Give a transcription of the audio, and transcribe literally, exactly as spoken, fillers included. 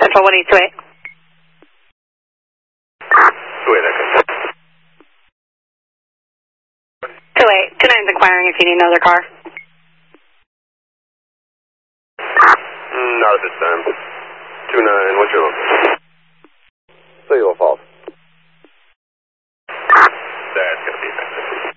Central one eight two eight. two eight, okay. two eight. two nine's inquiring if you need another car. Mm, not at this time. two nine, what's your location?